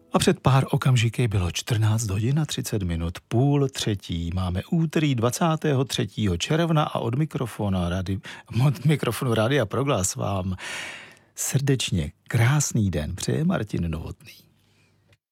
A před pár okamžiky bylo 14 hodin a 30 minut, 2:30. Máme úterý 23. června a od mikrofonu Rádia Proglas vám srdečně krásný den přeje Martin Novotný.